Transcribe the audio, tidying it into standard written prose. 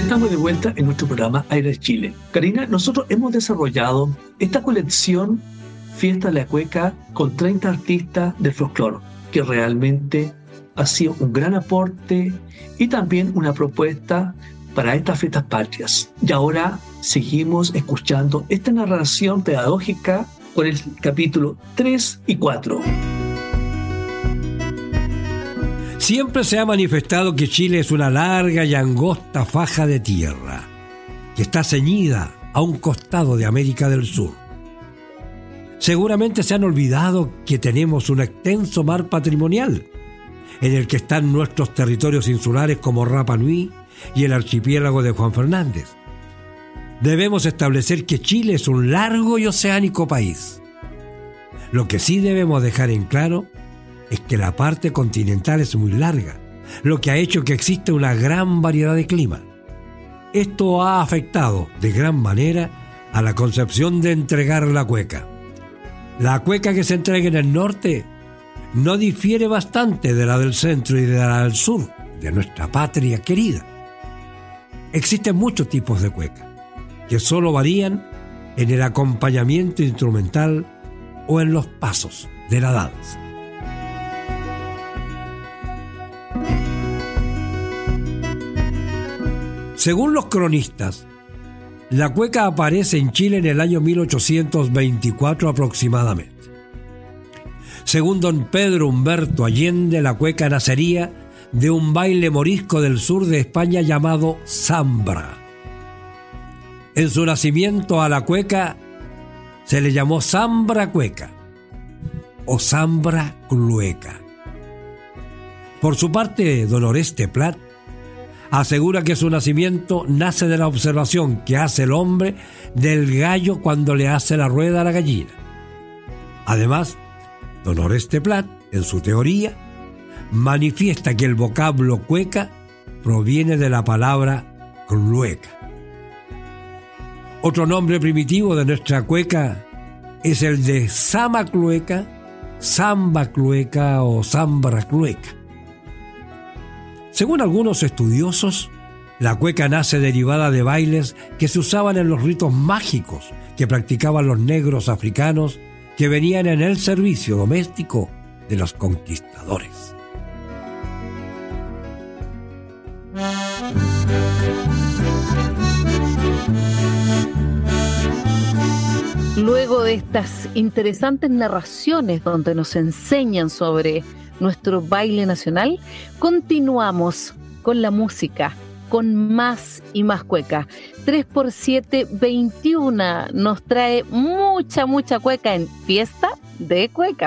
Estamos de vuelta en nuestro programa Aire Chile. Karina, nosotros hemos desarrollado esta colección Fiesta de la Cueca con 30 artistas del folclore, que realmente ha sido un gran aporte y también una propuesta para estas fiestas patrias. Y ahora seguimos escuchando esta narración pedagógica con el capítulo 3 y 4. Siempre se ha manifestado que Chile es una larga y angosta faja de tierra, que está ceñida a un costado de América del Sur. Seguramente se han olvidado que tenemos un extenso mar patrimonial, en el que están nuestros territorios insulares como Rapa Nui y el archipiélago de Juan Fernández. Debemos establecer que Chile es un largo y oceánico país. Lo que sí debemos dejar en claro es que la parte continental es muy larga, lo que ha hecho que exista una gran variedad de clima. Esto ha afectado de gran manera a la concepción de entregar la cueca. La cueca que se entrega en el norte no difiere bastante de la del centro y de la del sur, de nuestra patria querida. Existen muchos tipos de cueca, que solo varían en el acompañamiento instrumental o en los pasos de la danza. Según los cronistas, la cueca aparece en Chile en el año 1824 aproximadamente. Según don Pedro Humberto Allende, la cueca nacería de un baile morisco del sur de España llamado zambra. En su nacimiento a la cueca se le llamó zambra cueca o zambra clueca. Por su parte, don Oreste Plat asegura que su nacimiento nace de la observación que hace el hombre del gallo cuando le hace la rueda a la gallina. Además, don Oreste Plat, en su teoría, manifiesta que el vocablo cueca proviene de la palabra clueca. Otro nombre primitivo de nuestra cueca es el de zamaclueca, zambaclueca o zambraclueca. Según algunos estudiosos, la cueca nace derivada de bailes que se usaban en los ritos mágicos que practicaban los negros africanos que venían en el servicio doméstico de los conquistadores. Luego de estas interesantes narraciones donde nos enseñan sobre nuestro baile nacional, continuamos con la música, con más y más cueca. 3x7, 21 nos trae mucha cueca en Fiesta de Cueca.